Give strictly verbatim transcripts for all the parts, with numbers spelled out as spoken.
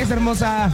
tienes, hermosa?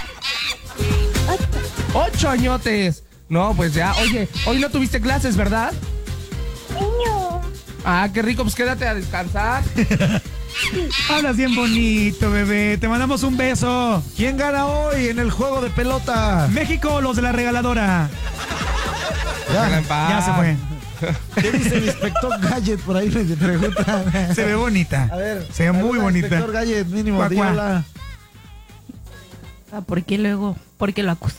Ocho. Ocho añotes. No, pues ya. Oye, hoy no tuviste clases, ¿verdad? No. Ah, qué rico. Pues quédate a descansar. Hablas bien bonito, bebé. Te mandamos un beso. ¿Quién gana hoy en el juego de pelota? México o los de la regaladora. Ya, ya se fue. ¿Qué dice el inspector Gadget? Por ahí me preguntan. Se ve bonita. A ver. Se ve muy bonita. Inspector Gadget, mínimo. Cuá, cuá. Dígala. Ah, ¿por qué luego? ¿Por qué lo acusan?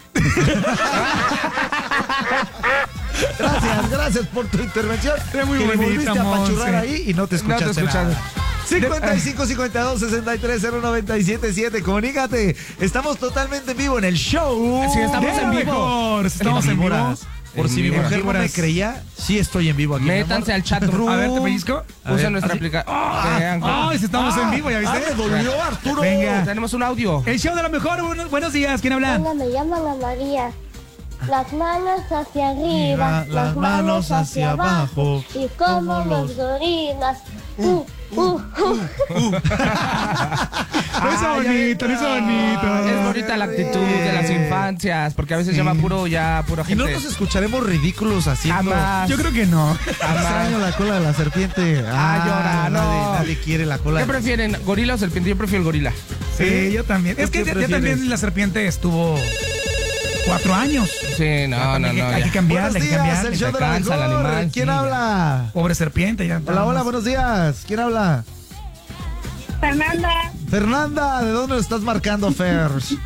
Gracias, gracias por tu intervención. Es muy que bonita, me volviste a apachurrar Monse. ahí y no te escuchaste, No te escuchaste. nada. cincuenta y cinco, cincuenta y dos, sesenta y tres, cero noventa y siete siete. Comunícate. Estamos totalmente en vivo en el show. Sí, estamos De en lo vivo. mejor. Estamos en vivo. víboras. Por En si mi víboras. mujer no me creía, sí estoy en vivo aquí. Métanse al chat room. A ver, ¿te pellizco? Usa nuestra así. aplicación. Ay, si estamos en vivo, ¿ya viste? Ah, me dolió, Arturo. Venga. Tenemos un audio. El show de lo mejor. Buenos, buenos días. ¿Quién habla? Hola, me llamo Ana María. Las manos hacia arriba, las manos hacia abajo, y como los gorilas. Uh, uh, uh. Lo hizo Ah, ya bonito, lo hizo bonito. Es bonita la actitud de las infancias, porque a veces llama puro ya, puro Y no gente. nos escucharemos ridículos haciendo. Jamás. Yo creo que no. Extraño la cola de la serpiente. Ah, llora, no. Nadie, nadie quiere la cola. ¿Qué prefieren, gorila o serpiente? Yo prefiero el gorila. Sí, yo también. Es ¿Tú que qué ya, ya prefieres? también la serpiente estuvo cuatro años. Sí, no, no, Hay que- no. Hay que ya. cambiar, Buenos hay que días, cambiar. el show de la cansa el mejor. animal, ¿Quién sí, ya. Ah, habla? Pobre serpiente, ya. Hola, hola, buenos días. ¿Quién habla? Fernanda, Fernanda, ¿de dónde nos estás marcando, Fers?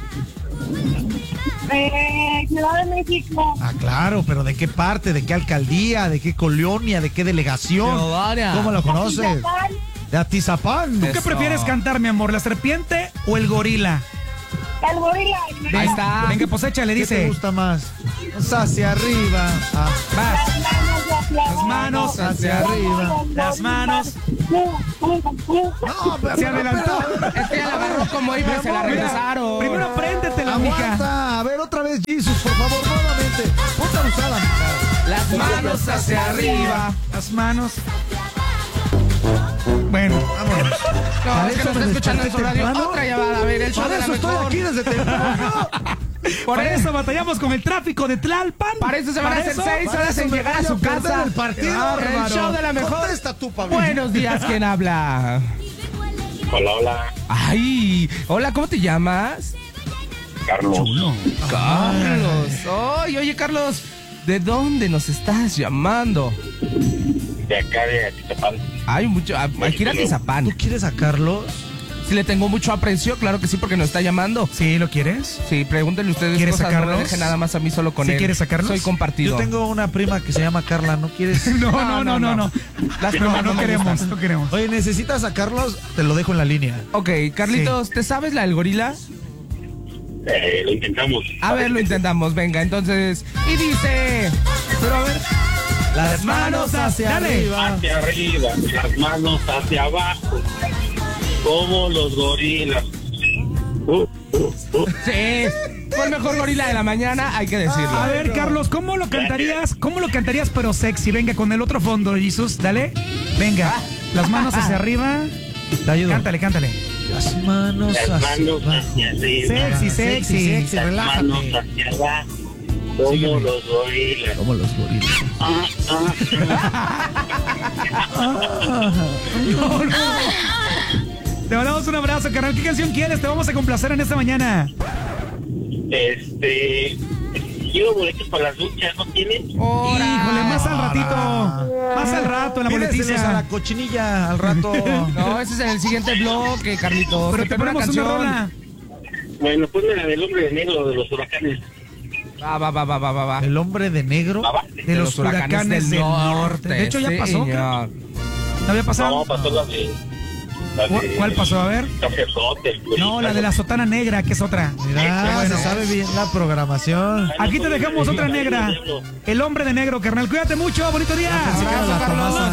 eh, Ciudad de México. Ah, claro, pero ¿de qué parte? ¿De qué alcaldía? ¿De qué colonia? ¿De qué delegación? Teodora. ¿Cómo lo conoces? Atizapán. De Atizapán. ¿Tú qué Eso. prefieres cantar, mi amor? ¿La serpiente o el gorila? El gorila. Ahí está. Venga, pues échale, ¿Qué te dice. gusta más? Hacia arriba. Ah, Vas. Las Las manos hacia manos hacia arriba. Las manos. No, pero, Se adelantó. Es que ya la agarró como iba y se la regresaron. Primero apréndetela, mija. Aguanta. A ver, otra vez, Jesus, por favor, nuevamente. Ponte a usar la Las manos hacia arriba. Las manos. Bueno, vámonos. No, Para es que eso no está me escuchando en su radio. temprano. Otra llamada. A ver, el show Para de la eso estoy mejor. aquí desde temprano. Por eso batallamos con el tráfico de Tlalpan. Para eso se van a Para hacer eso, seis para horas eso en me llegar a voy a su perder casa. el partido, El bárbaro. show de la mejor. Contesta tú, Pablo. Buenos días, ¿quién habla? Hola, hola, Ay, hola, ¿cómo te llamas? Carlos. Carlos. Ay, oye, Carlos, ¿de dónde nos estás llamando? De acá de Atizapán. Hay mucho, hay que ir a Tizapán. ¿Tú quieres a Carlos? Si le tengo mucho aprecio, claro que sí, porque nos está llamando. ¿Sí lo quieres? Sí, pregúntenle ustedes ¿Quieres cosas, no sacarlos? me dejen nada más a mí solo con ¿Sí él. quieres sacarlos? Soy compartido. Yo tengo una prima que se llama Carla, ¿no quieres? No, no, no, no, no. Las No, primas no me queremos, gustan. no queremos. Oye, ¿necesitas a Carlos? Te lo dejo en la línea. Ok, Carlitos, ¿te sabes la del gorila? Eh, lo intentamos. A ver, lo intentamos, venga, entonces. Y dice. Pero a ver. Las manos hacia Dale. arriba. Hacia arriba, las manos hacia abajo, como los gorilas. Uh, uh, uh. Sí. Fue el mejor gorila de la mañana, hay que decirlo. A ver, Carlos, ¿cómo lo cantarías? ¿Cómo lo cantarías pero sexy? Venga, con el otro fondo, Jesús, dale. Venga, las manos hacia arriba. Te ayudo. Cántale, cántale. Las manos Las hacia manos abajo. hacia arriba, Sexy, sexy. sexy, las relájate. manos hacia abajo, como Sígueme. los gorilas. Como los gorilas. Ah, ah. Te mandamos un abrazo, carnal. ¿Qué canción quieres? Te vamos a complacer en esta mañana. Este, quiero boletos para las luchas, ¿no tienes? Híjole, más al ratito. Más al rato, en la Pídeselos a la boletiza. cochinilla al rato. No, ese es en el siguiente bloque, Carlitos. Pero Te te pongo ponemos una rola. Bueno, ponme la del hombre de negro de los huracanes. Va, va, va, va, va, va, va. El hombre de negro. ¿Va, va? De los huracanes del norte. De hecho, ya pasó. señor. ¿No había pasado? No, pasó la de... la ¿Cu- de- ¿Cuál pasó? A ver. Sacerdote, el No, curita, la de la sotana negra, que es otra. Mira, Bueno. se sabe bien la programación. Aquí te dejamos otra negra. El hombre de negro, carnal. Cuídate mucho, bonito día. Pensé que era la Abrazo, Carlos. Tomasa.